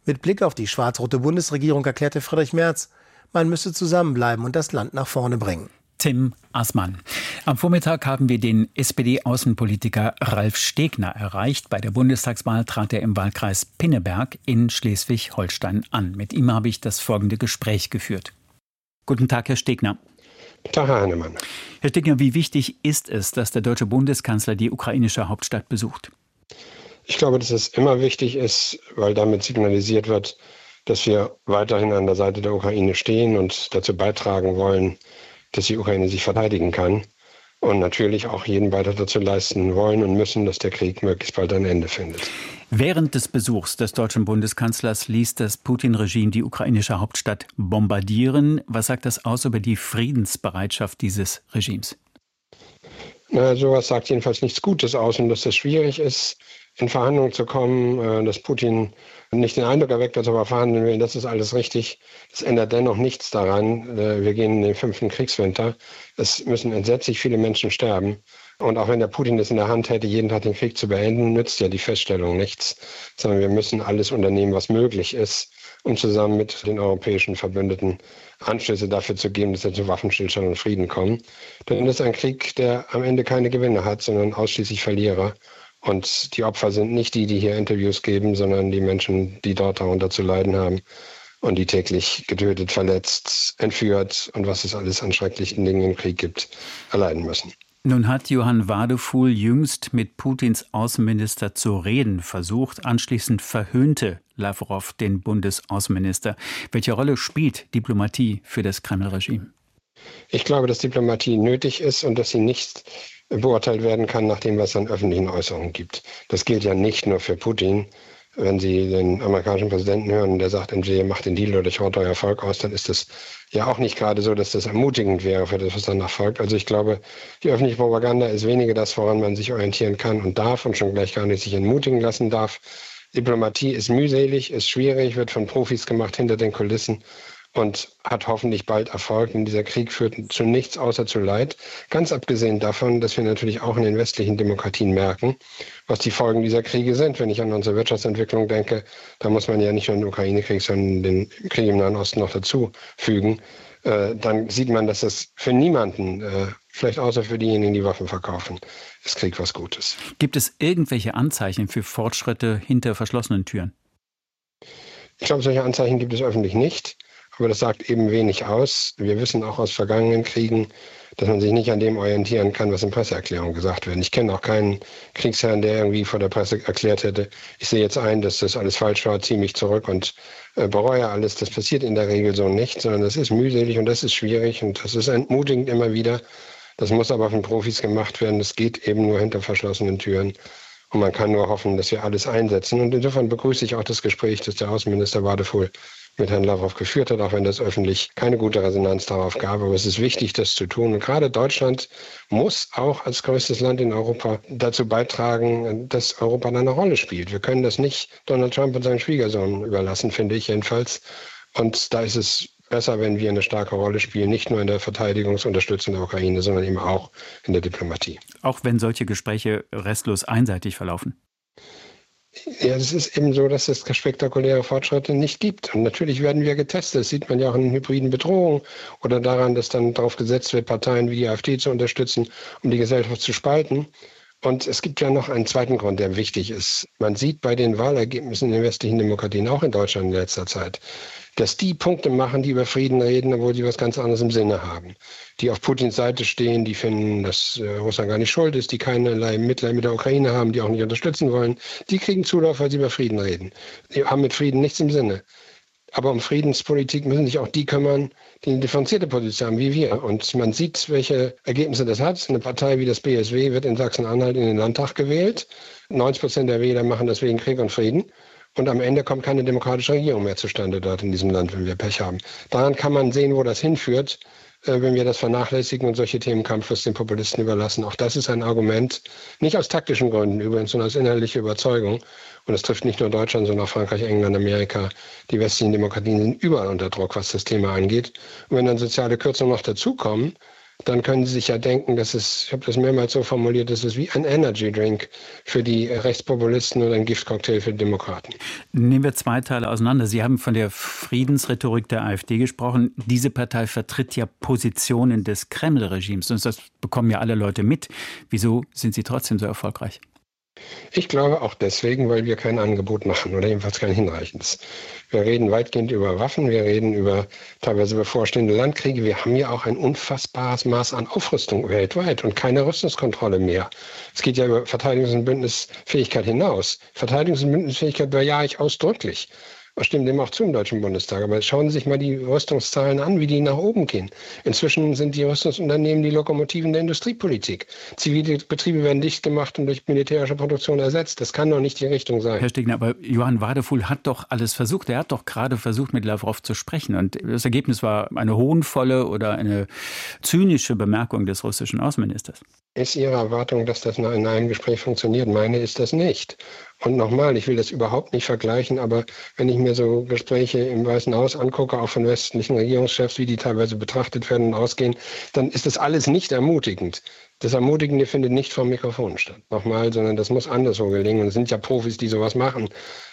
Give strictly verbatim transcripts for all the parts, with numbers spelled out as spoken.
Mit Blick auf die schwarz-rote Bundesregierung erklärte Friedrich Merz, man müsse zusammenbleiben und das Land nach vorne bringen. Tim Aßmann. Am Vormittag haben wir den S P D-Außenpolitiker Ralf Stegner erreicht. Bei der Bundestagswahl trat er im Wahlkreis Pinneberg in Schleswig-Holstein an. Mit ihm habe ich das folgende Gespräch geführt. Guten Tag, Herr Stegner. Guten Tag, Herr Heinemann. Herr Stegner, wie wichtig ist es, dass der deutsche Bundeskanzler die ukrainische Hauptstadt besucht? Ich glaube, dass es immer wichtig ist, weil damit signalisiert wird, dass wir weiterhin an der Seite der Ukraine stehen und dazu beitragen wollen, dass die Ukraine sich verteidigen kann und natürlich auch jeden Beitrag dazu leisten wollen und müssen, dass der Krieg möglichst bald ein Ende findet. Während des Besuchs des deutschen Bundeskanzlers ließ das Putin-Regime die ukrainische Hauptstadt bombardieren. Was sagt das aus über die Friedensbereitschaft dieses Regimes? Na, sowas sagt jedenfalls nichts Gutes aus und dass es schwierig ist, in Verhandlungen zu kommen, dass Putin nicht den Eindruck erweckt, dass er aber verhandeln will, das ist alles richtig. Das ändert dennoch nichts daran. Wir gehen in den fünften Kriegswinter. Es müssen entsetzlich viele Menschen sterben. Und auch wenn der Putin es in der Hand hätte, jeden Tag den Krieg zu beenden, nützt ja die Feststellung nichts. Sondern wir müssen alles unternehmen, was möglich ist, um zusammen mit den europäischen Verbündeten Anschlüsse dafür zu geben, dass wir zu Waffenstillstand und Frieden kommen. Denn das ist ein Krieg, der am Ende keine Gewinner hat, sondern ausschließlich Verlierer. Und die Opfer sind nicht die, die hier Interviews geben, sondern die Menschen, die dort darunter zu leiden haben und die täglich getötet, verletzt, entführt und was es alles an schrecklichen Dingen im Krieg gibt, erleiden müssen. Nun hat Johann Wadefuhl jüngst mit Putins Außenminister zu reden versucht. Anschließend verhöhnte Lavrov den Bundesaußenminister. Welche Rolle spielt Diplomatie für das Kreml-Regime? Ich glaube, dass Diplomatie nötig ist und dass sie nicht beurteilt werden kann nach dem, was es an öffentlichen Äußerungen gibt. Das gilt ja nicht nur für Putin. Wenn Sie den amerikanischen Präsidenten hören, der sagt, entweder ihr macht den Deal oder ich rotte euer Volk aus, dann ist das ja auch nicht gerade so, dass das ermutigend wäre für das, was danach folgt. Also ich glaube, die öffentliche Propaganda ist weniger das, woran man sich orientieren kann und darf und schon gleich gar nicht sich entmutigen lassen darf. Diplomatie ist mühselig, ist schwierig, wird von Profis gemacht hinter den Kulissen und hat hoffentlich bald Erfolg. Und dieser Krieg führt zu nichts außer zu Leid. Ganz abgesehen davon, dass wir natürlich auch in den westlichen Demokratien merken, was die Folgen dieser Kriege sind. Wenn ich an unsere Wirtschaftsentwicklung denke, da muss man ja nicht nur den Ukraine-Krieg, sondern den Krieg im Nahen Osten noch dazu fügen. Äh, dann sieht man, dass das für niemanden, äh, vielleicht außer für diejenigen, die Waffen verkaufen, ist Krieg was Gutes. Gibt es irgendwelche Anzeichen für Fortschritte hinter verschlossenen Türen? Ich glaube, solche Anzeichen gibt es öffentlich nicht. Aber das sagt eben wenig aus. Wir wissen auch aus vergangenen Kriegen, dass man sich nicht an dem orientieren kann, was in Presseerklärungen gesagt wird. Ich kenne auch keinen Kriegsherrn, der irgendwie vor der Presse erklärt hätte, ich sehe jetzt ein, dass das alles falsch war, ziehe mich zurück und äh, bereue alles. Das passiert in der Regel so nicht, sondern das ist mühselig und das ist schwierig und das ist entmutigend immer wieder. Das muss aber von Profis gemacht werden. Das geht eben nur hinter verschlossenen Türen. Und man kann nur hoffen, dass wir alles einsetzen. Und insofern begrüße ich auch das Gespräch, das der Außenminister Wadefuhl mit Herrn Lavrov geführt hat, auch wenn das öffentlich keine gute Resonanz darauf gab. Aber es ist wichtig, das zu tun. Und gerade Deutschland muss auch als größtes Land in Europa dazu beitragen, dass Europa eine Rolle spielt. Wir können das nicht Donald Trump und seinen Schwiegersohn überlassen, finde ich jedenfalls. Und da ist es besser, wenn wir eine starke Rolle spielen, nicht nur in der Verteidigungsunterstützung der Ukraine, sondern eben auch in der Diplomatie. Auch wenn solche Gespräche restlos einseitig verlaufen? Ja, es ist eben so, dass es spektakuläre Fortschritte nicht gibt. Und natürlich werden wir getestet. Das sieht man ja auch in hybriden Bedrohungen oder daran, dass dann darauf gesetzt wird, Parteien wie die AfD zu unterstützen, um die Gesellschaft zu spalten. Und es gibt ja noch einen zweiten Grund, der wichtig ist. Man sieht bei den Wahlergebnissen in den westlichen Demokratien, auch in Deutschland in letzter Zeit, dass die Punkte machen, die über Frieden reden, obwohl sie was ganz anderes im Sinne haben. Die auf Putins Seite stehen, die finden, dass äh, Russland gar nicht schuld ist, die keinerlei Mitleid mit der Ukraine haben, die auch nicht unterstützen wollen, die kriegen Zulauf, weil sie über Frieden reden. Die haben mit Frieden nichts im Sinne. Aber um Friedenspolitik müssen sich auch die kümmern, die eine differenzierte Position haben, wie wir. Und man sieht, welche Ergebnisse das hat. Eine Partei wie das B S W wird in Sachsen-Anhalt in den Landtag gewählt. neunzig Prozent der Wähler machen das wegen Krieg und Frieden. Und am Ende kommt keine demokratische Regierung mehr zustande dort in diesem Land, wenn wir Pech haben. Daran kann man sehen, wo das hinführt, wenn wir das vernachlässigen und solche Themen kampflos den Populisten überlassen. Auch das ist ein Argument, nicht aus taktischen Gründen übrigens, sondern aus innerlicher Überzeugung. Und es trifft nicht nur Deutschland, sondern auch Frankreich, England, Amerika. Die westlichen Demokratien sind überall unter Druck, was das Thema angeht. Und wenn dann soziale Kürzungen noch dazukommen, dann können Sie sich ja denken, dass es, ich habe das mehrmals so formuliert, das ist wie ein Energy Drink für die Rechtspopulisten oder ein Giftcocktail für die Demokraten. Nehmen wir zwei Teile auseinander. Sie haben von der Friedensrhetorik der AfD gesprochen. Diese Partei vertritt ja Positionen des Kreml-Regimes. Und das bekommen ja alle Leute mit. Wieso sind sie trotzdem so erfolgreich? Ich glaube auch deswegen, weil wir kein Angebot machen oder jedenfalls kein hinreichendes. Wir reden weitgehend über Waffen, wir reden über teilweise bevorstehende Landkriege. Wir haben ja auch ein unfassbares Maß an Aufrüstung weltweit und keine Rüstungskontrolle mehr. Es geht ja über Verteidigungs- und Bündnisfähigkeit hinaus. Verteidigungs- und Bündnisfähigkeit bejahe ich ausdrücklich. Das stimmt dem auch zu im Deutschen Bundestag. Aber schauen Sie sich mal die Rüstungszahlen an, wie die nach oben gehen. Inzwischen sind die Rüstungsunternehmen die Lokomotiven der Industriepolitik. Zivile Betriebe werden dicht gemacht und durch militärische Produktion ersetzt. Das kann doch nicht die Richtung sein. Herr Stegner, aber Johann Wadefuhl hat doch alles versucht. Er hat doch gerade versucht, mit Lavrov zu sprechen. Und das Ergebnis war eine hohnvolle oder eine zynische Bemerkung des russischen Außenministers. Ist Ihre Erwartung, dass das in einem Gespräch funktioniert? Meine ist das nicht. Und nochmal, ich will das überhaupt nicht vergleichen, aber wenn ich mir so Gespräche im Weißen Haus angucke, auch von westlichen Regierungschefs, wie die teilweise betrachtet werden und ausgehen, dann ist das alles nicht ermutigend. Das Ermutigende findet nicht vom Mikrofon statt. Nochmal, sondern das muss anderswo gelingen. Und es sind ja Profis, die sowas machen.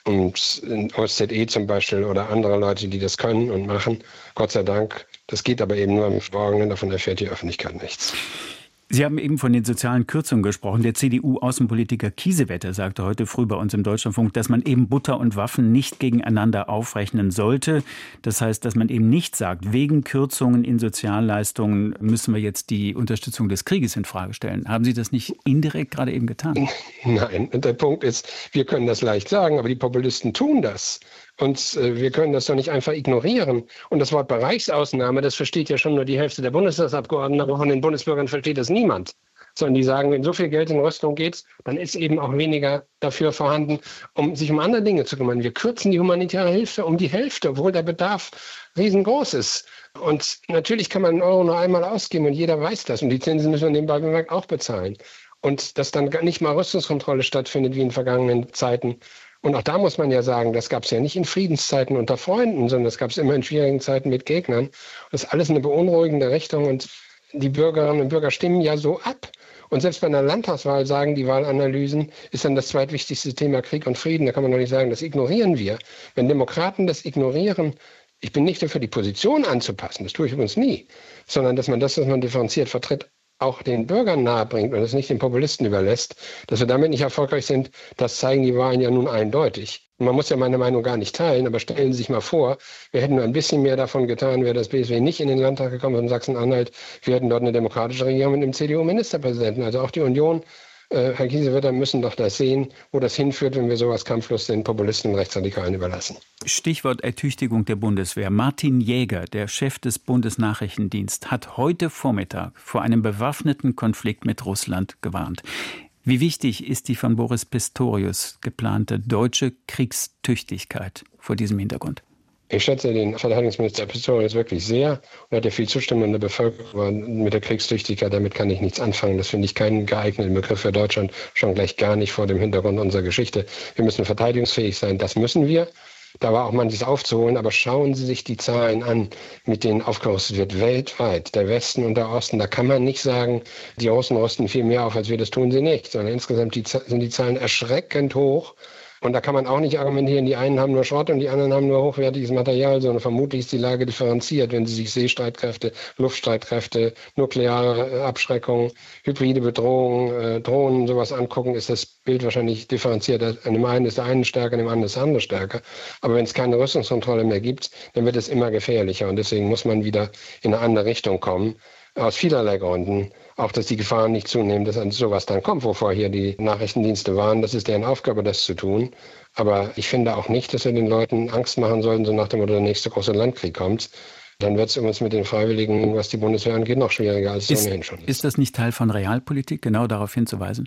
Und O S Z E zum Beispiel oder andere Leute, die das können und machen. Gott sei Dank. Das geht aber eben nur im Verborgenen, davon erfährt die Öffentlichkeit nichts. Sie haben eben von den sozialen Kürzungen gesprochen. Der C D U-Außenpolitiker Kiesewetter sagte heute früh bei uns im Deutschlandfunk, dass man eben Butter und Waffen nicht gegeneinander aufrechnen sollte. Das heißt, dass man eben nicht sagt, wegen Kürzungen in Sozialleistungen müssen wir jetzt die Unterstützung des Krieges in Frage stellen. Haben Sie das nicht indirekt gerade eben getan? Nein, und der Punkt ist, wir können das leicht sagen, aber die Populisten tun das. Und äh, wir können das doch nicht einfach ignorieren. Und das Wort Bereichsausnahme, das versteht ja schon nur die Hälfte der Bundestagsabgeordneten, aber von den Bundesbürgern versteht das niemand. Sondern die sagen, wenn so viel Geld in Rüstung geht, dann ist eben auch weniger dafür vorhanden, um sich um andere Dinge zu kümmern. Wir kürzen die humanitäre Hilfe um die Hälfte, obwohl der Bedarf riesengroß ist. Und natürlich kann man einen Euro nur einmal ausgeben und jeder weiß das. Und die Zinsen müssen wir nebenbei bemerkt auch bezahlen. Und dass dann nicht mal Rüstungskontrolle stattfindet wie in vergangenen Zeiten. Und auch da muss man ja sagen, das gab es ja nicht in Friedenszeiten unter Freunden, sondern das gab es immer in schwierigen Zeiten mit Gegnern. Das ist alles eine beunruhigende Richtung und die Bürgerinnen und Bürger stimmen ja so ab. Und selbst bei einer Landtagswahl sagen die Wahlanalysen, ist dann das zweitwichtigste Thema Krieg und Frieden. Da kann man doch nicht sagen, das ignorieren wir. Wenn Demokraten das ignorieren, ich bin nicht dafür, die Position anzupassen, das tue ich übrigens nie, sondern dass man das, was man differenziert vertritt, auch den Bürgern nahebringt und es nicht den Populisten überlässt, dass wir damit nicht erfolgreich sind, das zeigen die Wahlen ja nun eindeutig. Man muss ja meine Meinung gar nicht teilen, aber stellen Sie sich mal vor, wir hätten nur ein bisschen mehr davon getan, wäre das B S W nicht in den Landtag gekommen von Sachsen-Anhalt. Wir hätten dort eine demokratische Regierung mit einem C D U-Ministerpräsidenten. Also auch die Union, äh, Herr Kiesewetter, müssen doch das sehen, wo das hinführt, wenn wir sowas kampflos den Populisten und Rechtsradikalen überlassen. Stichwort Ertüchtigung der Bundeswehr. Martin Jäger, der Chef des Bundesnachrichtendienstes, hat heute Vormittag vor einem bewaffneten Konflikt mit Russland gewarnt. Wie wichtig ist die von Boris Pistorius geplante deutsche Kriegstüchtigkeit vor diesem Hintergrund? Ich schätze den Verteidigungsminister Pistorius wirklich sehr und hat ja viel Zustimmung in der Bevölkerung mit der Kriegstüchtigkeit. Damit kann ich nichts anfangen. Das finde ich keinen geeigneten Begriff für Deutschland, schon gleich gar nicht vor dem Hintergrund unserer Geschichte. Wir müssen verteidigungsfähig sein, das müssen wir. Da war auch manches aufzuholen, aber schauen Sie sich die Zahlen an, mit denen aufgerüstet wird, weltweit, der Westen und der Osten. Da kann man nicht sagen, die Russen rüsten viel mehr auf, als wir, das tun sie nicht, sondern insgesamt die, sind die Zahlen erschreckend hoch. Und da kann man auch nicht argumentieren, die einen haben nur Schrott und die anderen haben nur hochwertiges Material, sondern vermutlich ist die Lage differenziert, wenn Sie sich Seestreitkräfte, Luftstreitkräfte, nukleare Abschreckung, hybride Bedrohung, äh, Drohnen, sowas angucken, ist das Bild wahrscheinlich differenziert. An dem einen ist der eine stärker, an dem anderen ist der andere stärker. Aber wenn es keine Rüstungskontrolle mehr gibt, dann wird es immer gefährlicher. Und deswegen muss man wieder in eine andere Richtung kommen. Aus vielerlei Gründen. Auch, dass die Gefahren nicht zunehmen, dass an sowas dann kommt, wovor hier die Nachrichtendienste waren. Das ist deren Aufgabe, das zu tun. Aber ich finde auch nicht, dass wir den Leuten Angst machen sollten, so nach dem Motto, der nächste große Landkrieg kommt. Dann wird es uns mit den Freiwilligen, was die Bundeswehr angeht, noch schwieriger, als es ohnehin schon ist. Ist das nicht Teil von Realpolitik, genau darauf hinzuweisen?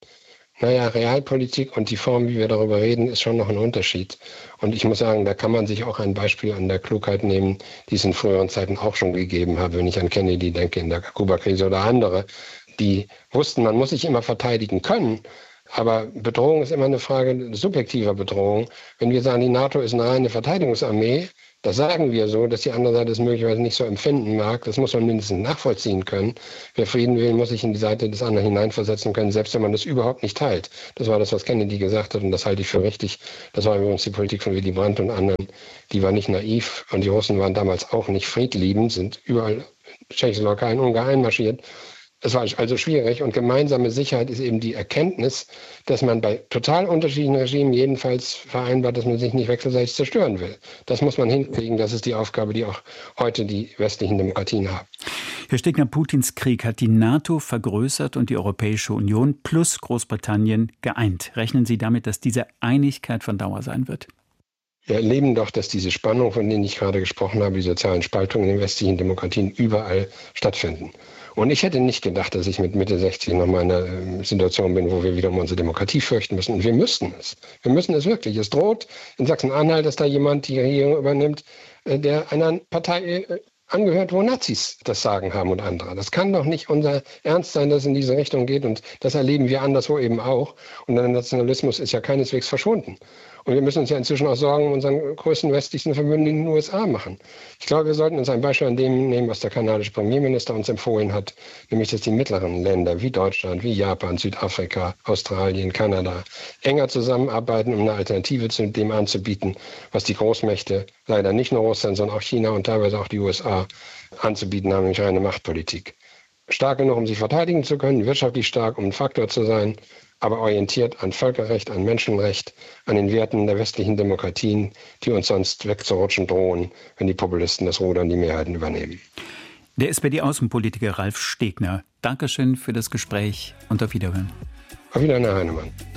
Naja, Realpolitik und die Form, wie wir darüber reden, ist schon noch ein Unterschied. Und ich muss sagen, da kann man sich auch ein Beispiel an der Klugheit nehmen, die es in früheren Zeiten auch schon gegeben hat, wenn ich an Kennedy denke, in der Kuba-Krise oder andere, die wussten, man muss sich immer verteidigen können, Aber Bedrohung ist immer eine Frage subjektiver Bedrohung. Wenn wir sagen, die NATO ist eine reine Verteidigungsarmee, das sagen wir so, dass die andere Seite es möglicherweise nicht so empfinden mag. Das muss man mindestens nachvollziehen können. Wer Frieden will, muss sich in die Seite des anderen hineinversetzen können, selbst wenn man das überhaupt nicht teilt. Das war das, was Kennedy gesagt hat, und das halte ich für richtig. Das war übrigens die Politik von Willy Brandt und anderen. Die war nicht naiv, und die Russen waren damals auch nicht friedliebend, sind überall Tschechoslowakei und Ungarn einmarschiert. Es war also schwierig, und gemeinsame Sicherheit ist eben die Erkenntnis, dass man bei total unterschiedlichen Regimen jedenfalls vereinbart, dass man sich nicht wechselseitig zerstören will. Das muss man hinkriegen. Das ist die Aufgabe, die auch heute die westlichen Demokratien haben. Herr Stegner, Putins Krieg hat die NATO vergrößert und die Europäische Union plus Großbritannien geeint. Rechnen Sie damit, dass diese Einigkeit von Dauer sein wird? Wir erleben doch, dass diese Spannung, von denen ich gerade gesprochen habe, die sozialen Spaltungen in den westlichen Demokratien überall stattfinden. Und ich hätte nicht gedacht, dass ich mit Mitte sechzig noch mal in einer Situation bin, wo wir wieder um unsere Demokratie fürchten müssen. Und wir müssten es. Wir müssen es wirklich. Es droht in Sachsen-Anhalt, dass da jemand die Regierung übernimmt, der einer Partei angehört, wo Nazis das Sagen haben und andere. Das kann doch nicht unser Ernst sein, dass es in diese Richtung geht. Und das erleben wir anderswo eben auch. Und der Nationalismus ist ja keineswegs verschwunden. Und wir müssen uns ja inzwischen auch Sorgen um unseren größten westlichen Verbündeten in den U S A machen. Ich glaube, wir sollten uns ein Beispiel an dem nehmen, was der kanadische Premierminister uns empfohlen hat, nämlich, dass die mittleren Länder wie Deutschland, wie Japan, Südafrika, Australien, Kanada enger zusammenarbeiten, um eine Alternative zu dem anzubieten, was die Großmächte, leider nicht nur Russland, sondern auch China und teilweise auch die U S A anzubieten haben, nämlich reine Machtpolitik. Stark genug, um sich verteidigen zu können, wirtschaftlich stark, um ein Faktor zu sein, aber orientiert an Völkerrecht, an Menschenrecht, an den Werten der westlichen Demokratien, die uns sonst wegzurutschen drohen, wenn die Populisten das Ruder und die Mehrheiten übernehmen. Der S P D-Außenpolitiker Ralf Stegner, Dankeschön für das Gespräch und auf Wiederhören. Auf Wiedersehen, Herr Heinemann.